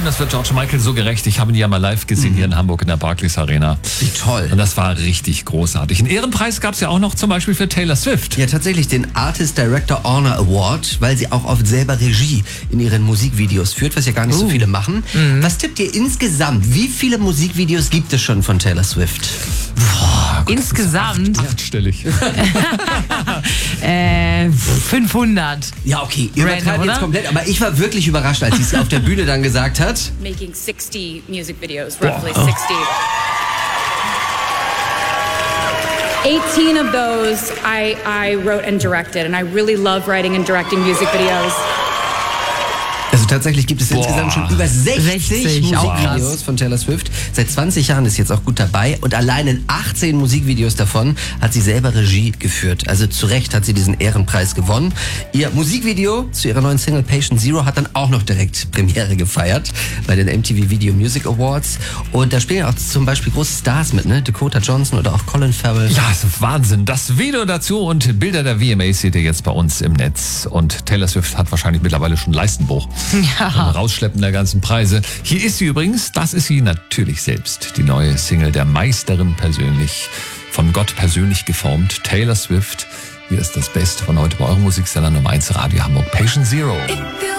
das wird George Michael so gerecht. Ich habe ihn ja mal live gesehen hier in Hamburg in der Barclays Arena. Wie toll. Und das war richtig großartig. Einen Ehrenpreis gab es ja auch noch zum Beispiel für Taylor Swift. Ja, tatsächlich den Artist Director Honor Award, weil sie auch oft selber Regie in ihren Musikvideos führt, was ja gar nicht so viele machen. Was tippt ihr insgesamt? Wie viele Musikvideos gibt es schon von Taylor Swift? Boah, Gott, Insgesamt? Achtstellig. 500. Ja, okay, ihr Random, übertreibt jetzt oder? komplett, aber ich war wirklich überrascht, als sie es auf der Bühne dann gesagt hat. Making 60 music videos, roughly 60. 18 of those I wrote and directed, and I really love writing and directing music videos. Also tatsächlich gibt es insgesamt schon über 60 auch Musikvideos krass. von Taylor Swift. Seit 20 Jahren ist jetzt auch gut dabei und allein in 18 Musikvideos davon hat sie selber Regie geführt. Also zu Recht hat sie diesen Ehrenpreis gewonnen. Ihr Musikvideo zu ihrer neuen Single Patient Zero hat dann auch noch direkt Premiere gefeiert bei den MTV Video Music Awards. Und da spielen auch zum Beispiel große Stars mit, ne? Dakota Johnson oder auch Colin Farrell. Ja, das ist Wahnsinn. Das Video dazu und Bilder der VMAs seht ihr jetzt bei uns im Netz. Und Taylor Swift hat wahrscheinlich mittlerweile schon Leistenbruch. Ja. Beim Rausschleppen der ganzen Preise. Hier ist sie übrigens, das ist sie natürlich selbst. Die neue Single der Meisterin persönlich, von Gott persönlich geformt, Taylor Swift. Hier ist das Beste von heute bei eurem Musiksender Nummer 1 Radio Hamburg, Patient Zero.